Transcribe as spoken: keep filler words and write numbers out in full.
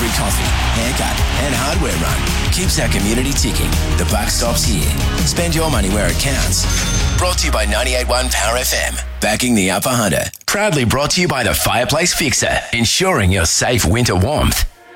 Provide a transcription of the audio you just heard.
every coffee, haircut and hardware run keeps our community ticking. The buck stops here. Spend your money where it counts. Brought to you by ninety-eight point one Power F M. Backing the Upper Hunter. Proudly brought to you by the Fireplace Fixer. Ensuring your safe winter warmth.